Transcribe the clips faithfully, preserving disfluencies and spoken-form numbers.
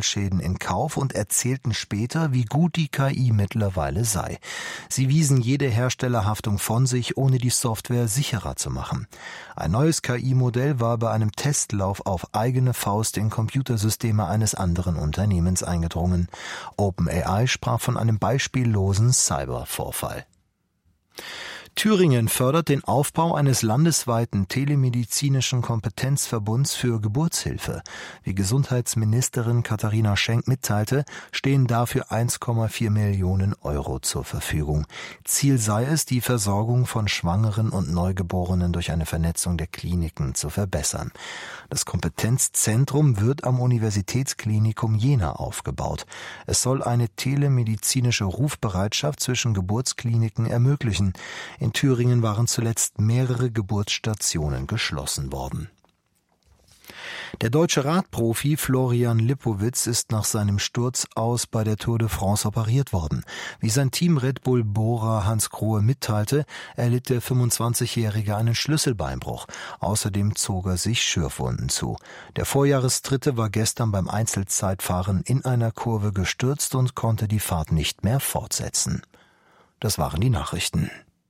Materialschäden in Kauf und erzählten später, wie gut die K I mittlerweile sei. Sie wiesen jede Herstellerhaftung von sich, ohne die Software sicherer zu machen. Ein neues K I-Modell war bei einem Testlauf auf eigene Faust in Computersysteme eines anderen Unternehmens eingedrungen. OpenAI sprach von einem beispiellosen Cybervorfall. Thüringen fördert den Aufbau eines landesweiten telemedizinischen Kompetenzverbunds für Geburtshilfe. Wie Gesundheitsministerin Katharina Schenk mitteilte, stehen dafür eins Komma vier Millionen Euro zur Verfügung. Ziel sei es, die Versorgung von Schwangeren und Neugeborenen durch eine Vernetzung der Kliniken zu verbessern. Das Kompetenzzentrum wird am Universitätsklinikum Jena aufgebaut. Es soll eine telemedizinische Rufbereitschaft zwischen Geburtskliniken ermöglichen. In Thüringen waren zuletzt mehrere Geburtsstationen geschlossen worden. Der deutsche Radprofi Florian Lipowitz ist nach seinem Sturz aus bei der Tour de France operiert worden. Wie sein Team Red Bull Bora Hans Grohe mitteilte, erlitt der fünfundzwanzigjährige einen Schlüsselbeinbruch. Außerdem zog er sich Schürfwunden zu. Der Vorjahresdritte war gestern beim Einzelzeitfahren in einer Kurve gestürzt und konnte die Fahrt nicht mehr fortsetzen. Das waren die Nachrichten.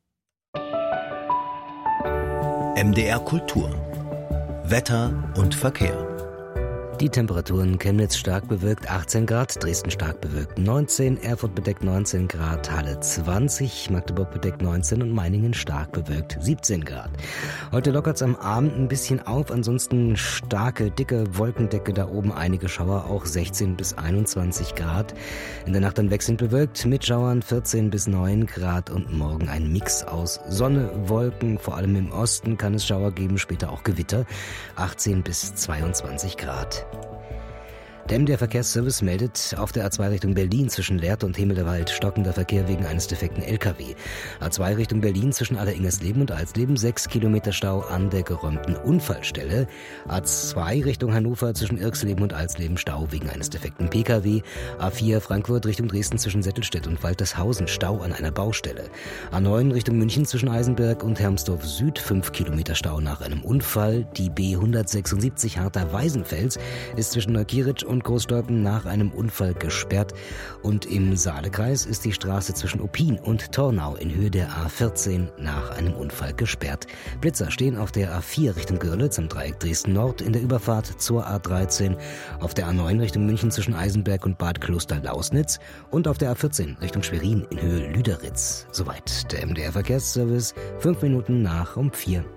M D R Kultur. Wetter und Verkehr. Die Temperaturen: Chemnitz stark bewölkt achtzehn Grad, Dresden stark bewölkt neunzehn, Erfurt bedeckt neunzehn Grad, Halle zwanzig, Magdeburg bedeckt neunzehn und Meiningen stark bewölkt siebzehn Grad. Heute lockert es am Abend ein bisschen auf, ansonsten starke, dicke Wolkendecke da oben, einige Schauer, auch sechzehn bis einundzwanzig Grad. In der Nacht dann wechselnd bewölkt mit Schauern vierzehn bis neun Grad und morgen ein Mix aus Sonne, Wolken, vor allem im Osten kann es Schauer geben, später auch Gewitter, achtzehn bis zweiundzwanzig Grad. Der M D R-Verkehrsservice meldet auf der A zwei Richtung Berlin zwischen Lehrte und Hemelderwald stockender Verkehr wegen eines defekten L K W. A zwei Richtung Berlin zwischen Alleringersleben und Alsleben sechs Kilometer Stau an der geräumten Unfallstelle. A zwei Richtung Hannover zwischen Irksleben und Alsleben Stau wegen eines defekten P K W. A vier Frankfurt Richtung Dresden zwischen Settelstedt und Waltershausen Stau an einer Baustelle. A neun Richtung München zwischen Eisenberg und Hermsdorf Süd fünf Kilometer Stau nach einem Unfall. Die B hundertsechsundsiebzig Harter-Weißenfels ist zwischen Neukirch und Großstolpen nach einem Unfall gesperrt. Und im Saalekreis ist die Straße zwischen Oppin und Tornau in Höhe der A vierzehn nach einem Unfall gesperrt. Blitzer stehen auf der A vier Richtung Görlitz am Dreieck Dresden Nord in der Überfahrt zur A dreizehn, auf der A neun Richtung München zwischen Eisenberg und Bad Kloster-Lausnitz und auf der A vierzehn Richtung Schwerin in Höhe Lüderitz. Soweit der M D R-Verkehrsservice, fünf Minuten nach um vier.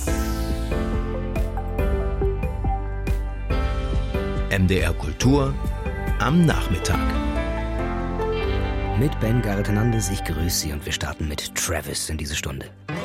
M D R Kultur am Nachmittag. Mit Ben Gareth Hernandez, ich grüße Sie und wir starten mit Travis in diese Stunde.